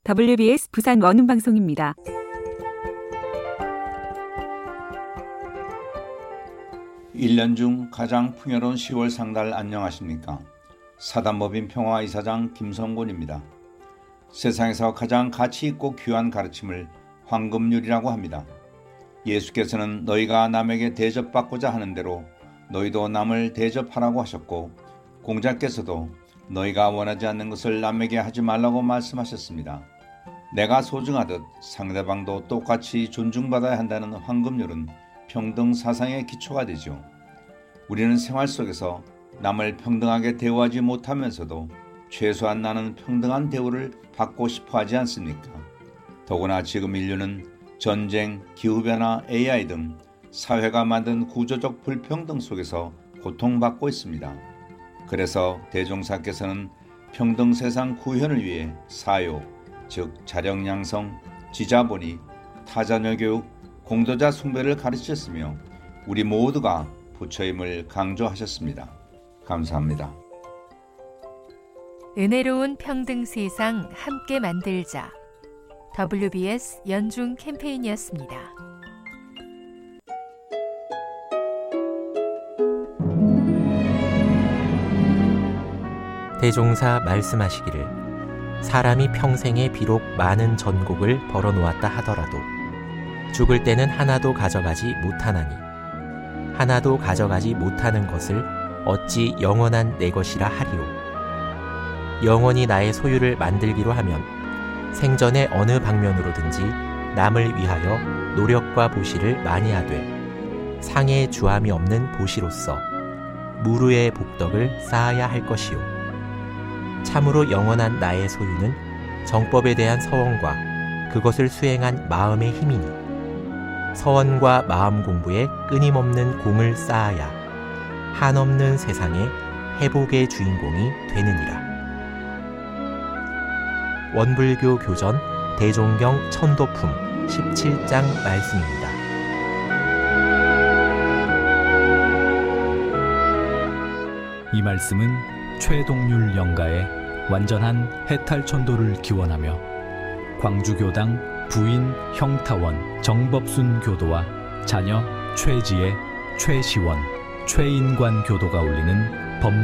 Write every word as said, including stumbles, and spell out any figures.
더블유비에스 부산 원음방송입니다. 일 년 중 가장 풍요로운 시월 상달 안녕하십니까? 사단법인 평화이사장 김성곤입니다. 세상에서 가장 가치 있고 귀한 가르침을 황금률이라고 합니다. 예수께서는 너희가 남에게 대접받고자 하는 대로 너희도 남을 대접하라고 하셨고, 공자께서도 너희가 원하지 않는 것을 남에게 하지 말라고 말씀하셨습니다. 내가 소중하듯 상대방도 똑같이 존중받아야 한다는 황금률은 평등 사상의 기초가 되죠. 우리는 생활 속에서 남을 평등하게 대우하지 못하면서도 최소한 나는 평등한 대우를 받고 싶어 하지 않습니까? 더구나 지금 인류는 전쟁, 기후변화, 에이아이 등 사회가 만든 구조적 불평등 속에서 고통받고 있습니다. 그래서 대종사께서는 평등 세상 구현을 위해 사요, 즉 자력 양성, 지자본의, 타자녀 교육, 공도자 숭배를 가르치셨으며 우리 모두가 부처임을 강조하셨습니다. 감사합니다. 은혜로운 평등 세상 함께 만들자. 더블유비에스 연중 캠페인이었습니다. 대종사 말씀하시기를 사람이 평생에 비록 많은 전곡을 벌어놓았다 하더라도 죽을 때는 하나도 가져가지 못하나니 하나도 가져가지 못하는 것을 어찌 영원한 내 것이라 하리요. 영원히 나의 소유를 만들기로 하면 생전의 어느 방면으로든지 남을 위하여 노력과 보시를 많이 하되 상해 주함이 없는 보시로서 무루의 복덕을 쌓아야 할 것이요. 참으로 영원한 나의 소유는 정법에 대한 서원과 그것을 수행한 마음의 힘이니 서원과 마음 공부에 끊임없는 공을 쌓아야 한없는 세상의 회복의 주인공이 되느니라. 원불교 교전 대종경 천도품 십칠 장 말씀입니다. 이 말씀은 최동률 영가의 완전한 해탈천도를 기원하며 광주교당 부인 형타원 정법순 교도와 자녀 최지혜, 최시원, 최인관 교도가 올리는